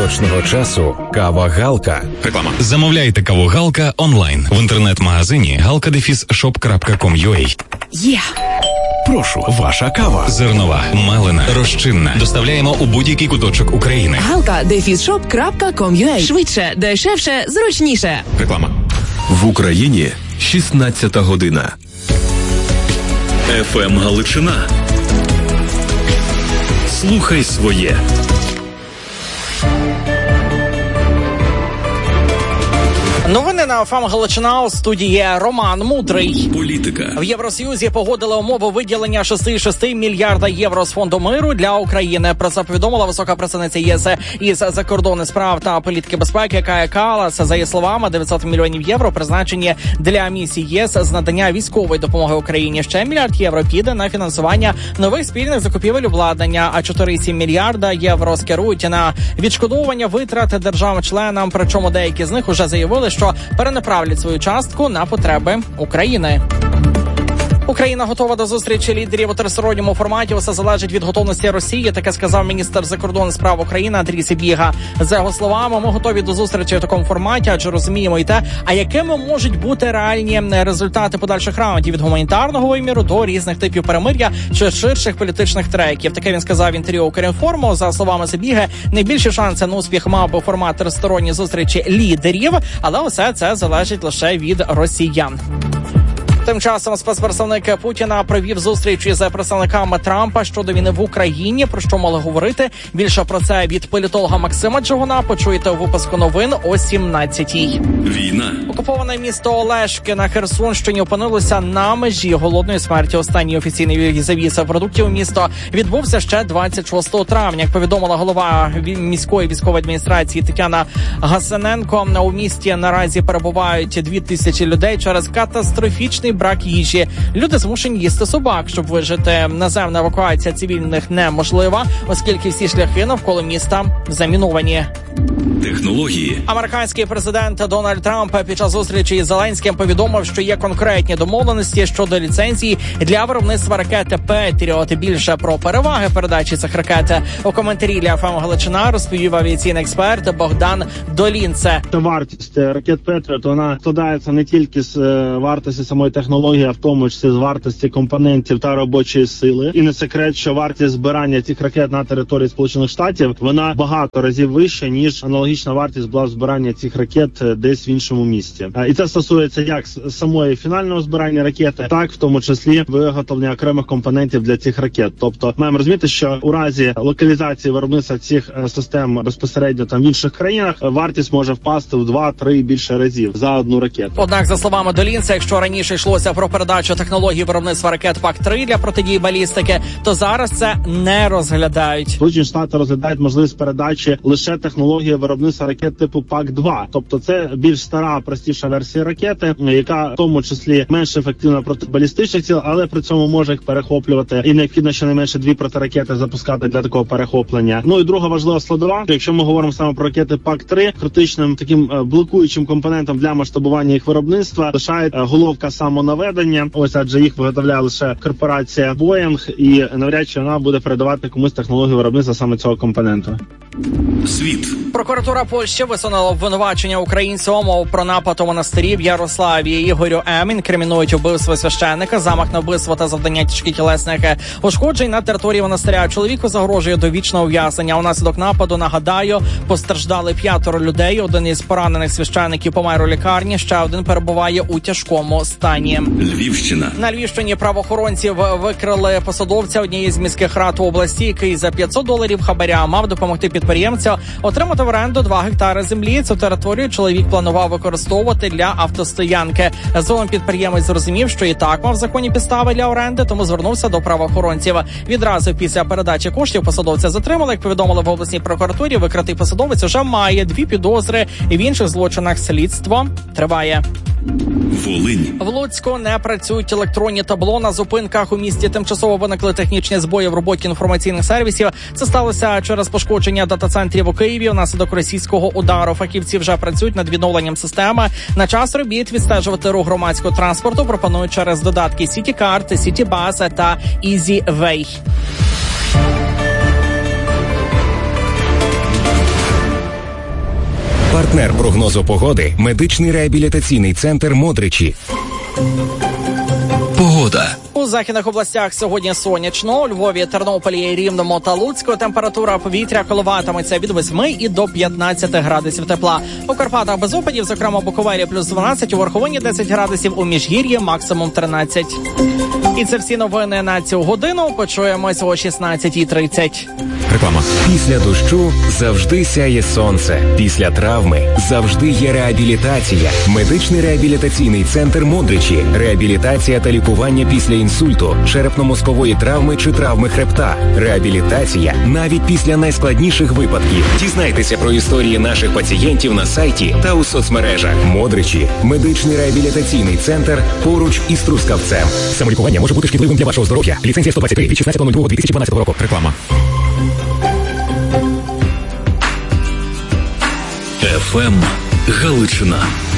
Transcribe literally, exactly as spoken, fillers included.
точного часу кава Галка. Реклама. Замовляйте каву Галка онлайн в інтернет-магазині галка дефіс шоп крапка ком крапка ю а. Є! Прошу, ваша кава. Зернова, мелена, розчинна. Доставляємо у будь-який куточок України. галка дефіс шоп крапка ком крапка ю а. Швидше, дешевше, зручніше. Реклама. В Україні шістнадцята година. еф ем Галичина. Слухай своє. Новини на еф ем Галичина. У студії Роман Мудрий. Політика. В Євросоюзі погодили умови виділення шість цілих шість мільярда євро з фонду миру для України. Про це повідомила висока представниця ЄС із закордонних справ та політики безпеки Кая Каллас. За її словами, дев'ятсот мільйонів євро призначені для місії ЄС з надання військової допомоги Україні. Ще мільярд євро піде на фінансування нових спільних закупівель обладнання, а чотири цілих сім мільярда євро скерують на відшкодовування витрат державам-членам. Причому деякі з них уже заявили, що перенаправлять свою частку на потреби України. Україна готова до зустрічі лідерів у тристоронньому форматі. Усе залежить від готовності Росії, таке сказав міністр закордонних справ України Андрій Сибіга. За його словами, ми готові до зустрічі в такому форматі, адже розуміємо і те, а якими можуть бути реальні результати подальших раундів від гуманітарного виміру до різних типів перемир'я чи ширших політичних треків. Таке він сказав в інтерв'ю «Укрінформу». За словами Сибіги, найбільші шанси на успіх мав би формат тристоронньої зустрічі лідерів, але усе це залежить лише від росіян. Тим часом спецпредставник Путіна провів зустріч із представниками Трампа щодо війни в Україні. Про що мали говорити? Більше про це від політолога Максима Джигуна почуєте у випуску новин о сімнадцятій. Війна. Окуповане місто Олешки на Херсонщині опинилося на межі голодної смерті. Останній офіційний завіз продуктів у місто відбувся ще двадцять шостого травня. Як повідомила голова міської військової адміністрації Тетяна Гасененко, у місті наразі перебувають дві тисячі людей через катастрофічний брак їжі. Люди змушені їсти собак, щоб вижити. Наземна евакуація цивільних неможлива, оскільки всі шляхи навколо міста заміновані. Технології. Американський президент Дональд Трамп під час зустрічі із Зеленським повідомив, що є конкретні домовленості щодо ліцензії для виробництва ракети «Петріот». Більше про переваги передачі цих ракет у коментарі для еф ем Галичина розповів авіаційний експерт Богдан Долінце. Вартість ракет «Петріот», вона складається не тільки з вартості самої технології, а в тому числі з вартості компонентів та робочої сили. І не секрет, що вартість збирання цих ракет на території Сполучених Штатів, вона багато разів вища, ніж аналогічна вартість була збирання цих ракет десь в іншому місті. І це стосується як самої фінального збирання ракети, так в тому числі виготовлення окремих компонентів для цих ракет. Тобто маємо розуміти, що у разі локалізації виробництва цих систем безпосередньо там в інших країнах вартість може впасти в два-три і більше разів за одну ракету. Однак, за словами Долінця, якщо раніше йшлося про передачу технології виробництва ракет пак три для протидії балістики, то зараз це не розглядають. Сполучені Штати розглядають можливість передачі лише технології виробництва ракет типу пак два. Тобто це більш стара, простіша версія ракети, яка в тому числі менш ефективна проти балістичних ціл, але при цьому може їх перехоплювати. І необхідно щонайменше дві протиракети запускати для такого перехоплення. Ну і друга важлива складова, якщо ми говоримо саме про ракети пак три, критичним таким блокуючим компонентом для масштабування їх виробництва лишають головка самонаведення. Ось, адже їх виготовляє лише корпорація Boeing, і навряд чи вона буде передавати комусь технологію виробництва саме цього компоненту. Світ. Прокуратура Польщі висунула обвинувачення українцям про напад у монастирі в Ярославі. Ігорю М. інкримінують убивство священника, замах на вбивство та завдання тяжких тілесних ушкоджень на території монастиря. Чоловіку загрожує довічне ув'язнення. Унаслідок нападу, нагадаю, постраждали п'ятеро людей. Один із поранених священиків помер у лікарні, ще один перебуває у тяжкому стані. Львівщина. На Львівщині правоохоронців викрили посадовця однієї з міських рад області, який за п'ятсот доларів хабаря мав допомогти підприємцю отримати в оренду два гектари землі. Цю територію чоловік планував використовувати для автостоянки. Згодом підприємець зрозумів, що і так мав законні підстави для оренди, тому звернувся до правоохоронців. Відразу після передачі коштів посадовця затримали. Як повідомили в обласній прокуратурі, викритий посадовець уже має дві підозри, і в інших злочинах слідство триває. Волинь. В Луцьку не працюють електронні табло на зупинках. У місті тимчасово виникли технічні збої в роботі інформаційних сервісів. Це сталося через пошкодження дата-центрів у Києві внаслідок російського удару. Фахівці вже працюють над відновленням системи. На час робіт відстежувати рух громадського транспорту пропонують через додатки Сіті-Карт, Сіті-Бас та Ізі-Вей. Партнер прогнозу погоди – медичний реабілітаційний центр «Модричі». Погода. У західних областях сьогодні сонячно. У Львові, Тернополі, Рівному та Луцьку температура повітря коливатиметься від восьми і до п'ятнадцяти градусів тепла. У Карпатах без опадів, зокрема у Буковелі плюс дванадцять, у Верховині десять градусів, у Міжгір'ї максимум тринадцять. І це всі новини на цю годину. Почуємось о шістнадцятій тридцять. Реклама. Після дощу завжди сяє сонце. Після травми завжди є реабілітація. Медичний реабілітаційний центр «Модричі». Реабілітація та лікування після інсульту, черепно-мозкової травми чи травми хребта. Реабілітація навіть після найскладніших випадків. Дізнайтеся про історії наших пацієнтів на сайті та у соцмережах. «Модричі» – медичний реабілітаційний центр поруч із Трускавцем. Самолікування може бути шкідливим для вашого здоров'я. Ліцензія сто двадцять три від шістнадцятого лютого дві тисячі дванадцятого року. Реклама. еф ем Галичина.